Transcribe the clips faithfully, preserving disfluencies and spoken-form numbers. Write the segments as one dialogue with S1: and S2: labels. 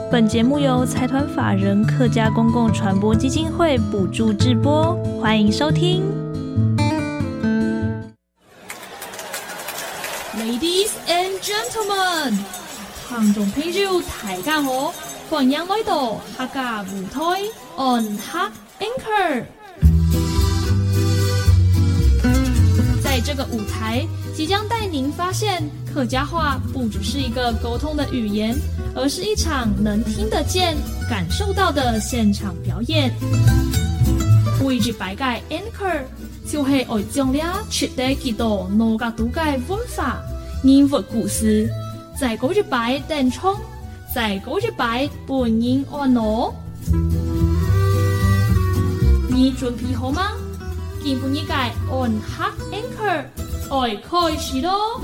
S1: 本节目由财团法人客家公共传播基金会补助制播，欢迎收听。
S2: Ladies and gentlemen， 聽眾朋友大家好，歡迎來到客家舞台 On Hak Anchor。在這個舞台，即將帶您發現客家話不只是一個溝通的語言，而是一場能聽得見、感受到的現場表演。每一擺嘅 Anchor 就係愛將你出地幾多農家獨嘅文化、人物故事，在嗰一擺登場，在嗰一擺伴人安樂。你準備好嗎？今半日嘅 On Hak Anchor 愛開始咯！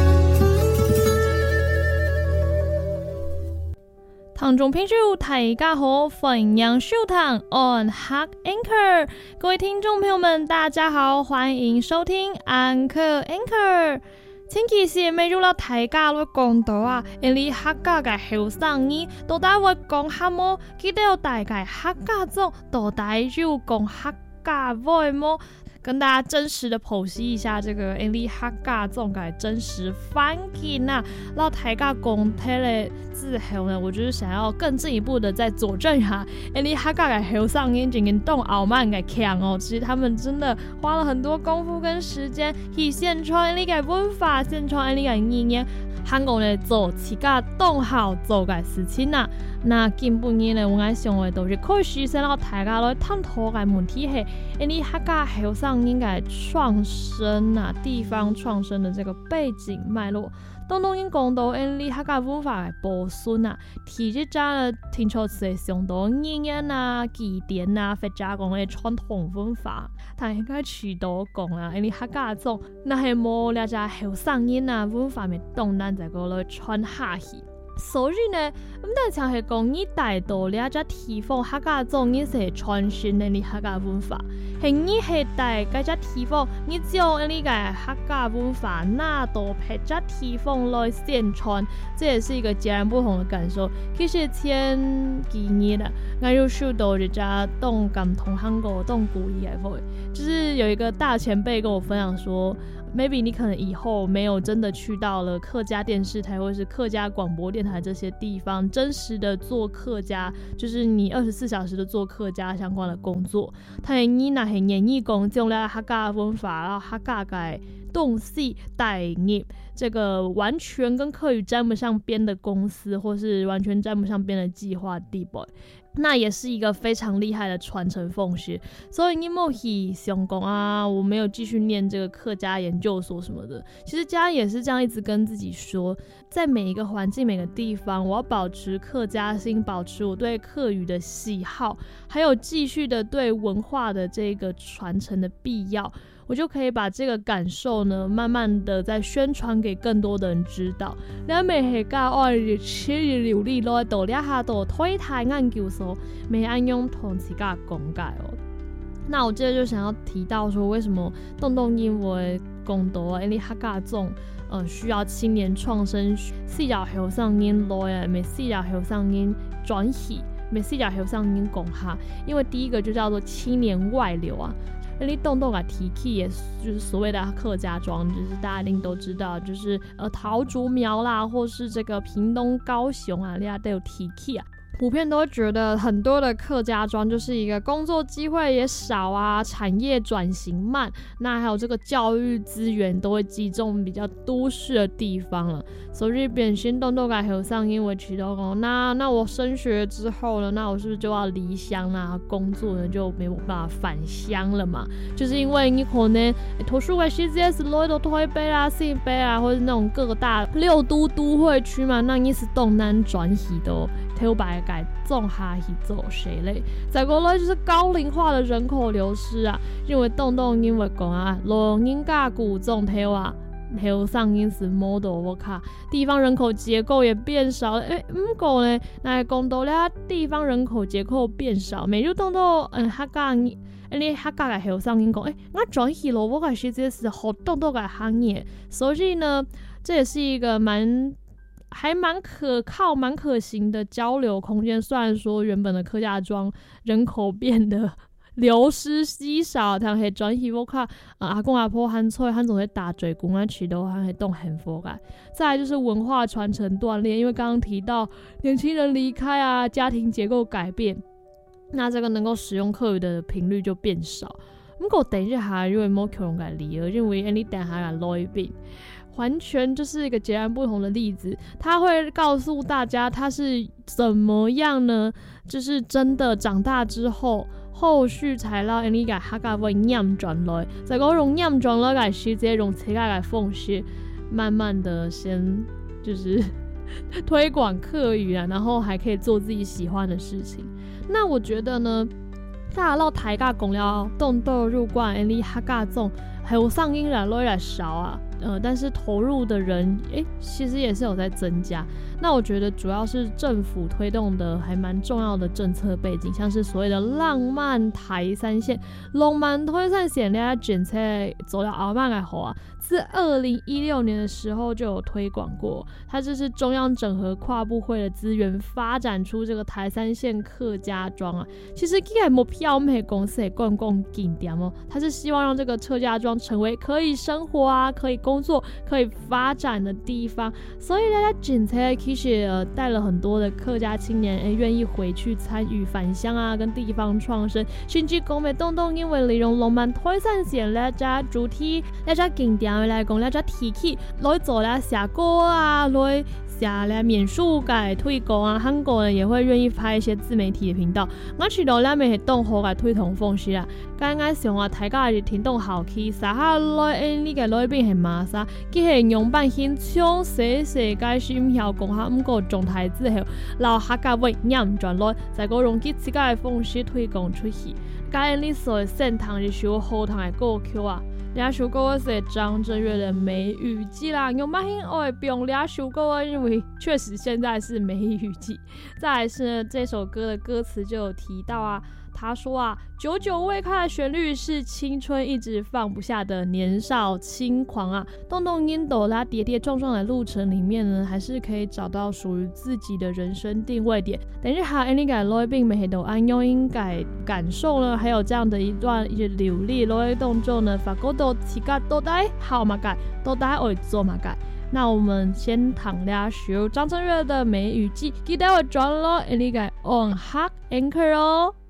S2: 聽眾朋友大家好，歡迎收聽 On Hak Anchor。各位聽眾朋友們，大家好，歡迎收聽 Anchor Anchor。前期時未入到大家會講到啊，因為客家嘅後生人到底會講什麼？記得有大概客家種到底要講客家話麼？跟大家真實的剖析一下這個因為客家種嘅真實環境啊，然後大家講睇了之後呢，我就是想要更進一步的再佐證一下，因為客家嘅後生人真嘅動傲慢嘅強哦，其實他們真的花了很多功夫跟時間去宣傳呢個文化，宣傳呢個語言。香港咧做自家當好做嘅事情啊，那今半年咧，我愛想嘅都是可以實現到大家來探討嘅問題係，因為客家後生應該創生啊，地方創生的這個背景脈絡。當當然講到因為客家文化嘅保存啊，提起家咧聽出係上多語言啊、祭典啊、佛家講嘅傳統文化，但應該取到講啊，因為客家種那係冇了只後生人啊文化咪當然在嗰度傳下去。所以呢，咁但係就係講你帶到呢一隻地方客家種你係傳承你客家文化，係你係帶嗰隻地方，你將呢個客家文化拿到別隻地方來宣傳，這也是一個截然不同的感受。其實前幾年啦，我有收到一隻動感同韓國動古意嘅會，就是有一個大前輩跟我分享說，maybe 你可能以後沒有真的去到了客家電視台或者是客家廣播電台這些地方，真實的做客家，就是你二十四小時的做客家相關的工作。但係你那係願意講將來客家文化，然後客家嘅東西帶入這個完全跟客語沾不上邊的公司，或是完全沾不上邊的計劃地步，那也是一個非常厲害的傳承奉獻。所以你冇去想講啊，我沒有繼續念這個客家研究所什麼的。其實家也是這樣一直跟自己說，在每一個環境、每個地方，我要保持客家心，保持我對客語的喜好，還有繼續的對文化的這個傳承的必要。我就可以把這個感受呢，慢慢的再宣傳給更多的人知道。你咪係教我哋切入流利來到呢下度推太研究所，未按用同自家講解哦。那我接着就想要提到說，為什麼動動因為講到啊，因為客家種呃需要青年創生，四條後生人來啊，咪四條後生人轉型，咪四條後生人講下。因為第一個就叫做青年外流啊。你動動啊提起，也就是所謂的客家莊，就是大家一定都知道，就是呃桃竹苗啦，或是這個屏東、高雄啊，大家都有提起啊。普遍都會覺得很多的客家莊就是一個工作機會也少啊，產業轉型慢，那還有這個教育資源都會集中比較都市的地方了。所以變心動動嘅後生因為提到講，那那我升學之後呢，那我是不是就要離鄉啦？工作呢就沒有辦法返鄉了嘛？就是因為你可能圖書館 C C S 來到台北啦、新北啊，或者那種各大六都都會區嘛，那你是東南轉移的頭白。改種下去做誰嘞？再過來就是高齡化的人口流失啊，因為動動因為講啊，老人家古種頭啊，後生因是 model 我卡，地方人口結構也變少。誒，唔過呢，那講到咧地方人口結構變少，每日動到嗯客家，你客家嘅後生因講，誒，我轉去了，我係實際是好動動嘅行業，所以呢，這也是一個蠻。 还蛮可靠蛮可行的交流空间，虽然说原本的客家庄人口变得流失稀少，但是转希望看阿公阿婆和脆和总会打嘴公啊渠道和动很佛感。再来就是文化传承锻炼，因为刚刚提到年轻人离开啊，家庭结构改变，那这个能够使用客语的频率就变少。不过等一下因为冇可能改理而认为你等下改落一遍。完全就是一个截然不同的例子，他会告诉大家他是怎么样呢？就是真的长大之后，后续才让你嘅客家话念转来，再讲用念转来嘅时节用切嘅方式，慢慢的先就是推广客语啊，然后还可以做自己喜欢的事情。那我觉得呢，大佬台家讲了动豆入罐，你客家种还有上音来来来少啊。呃，但是投入的人，诶，其实也是有在增加。那我觉得主要是政府推动的还蛮重要的政策背景，像是所谓的浪漫台三线、浪漫台三线，大家检测走了后慢来后啊，自二零一六年的时候就有推广过。它这是中央整合跨部会的资源，发展出这个台三线客家庄啊。其实这个目标我们公司也公共景点哦，它是希望让这个客家庄成为可以生活啊，可以工作、可以发展的地方。所以大家检测其实呃带了很多的客家青年，哎，愿意回去参与返乡啊，跟地方创生，甚至讲袂动动因为利用浪漫台三线来只主题、来只景点来讲，来只提起来做来写歌啊，来写来免术改推广啊，韩国人也会愿意拍一些自媒体的频道。我知道咱们是动好改推同方式啦。刚刚想啊，大家是听懂好去，撒下来诶，你个来宾系马莎，佢系用扮现场写写解心晓讲下，唔过状态之后，留客家话念转来，再个用佢自家的方式推广出去。今日所的盛堂是首好堂的歌曲啊。这首歌是张震岳的《梅雨季》啦，用蛮兴爱用这首歌，因为确实现在是梅雨季。再来是呢，这首歌的歌词就有提到啊，他说啊，久久未开的旋律是青春一直放不下的年少轻狂啊。动动音斗拉跌跌撞撞的路程里面呢，还是可以找到属于自己的人生定位点。等一下，你改来并没都按用音改感受呢，还有这样的一段一些流利来动作呢，发觉到自己到底好嘛改，到底会做嘛改。那我们先躺俩首张震岳的《梅雨季》，记得我转了，你改 on hot anchor 哦。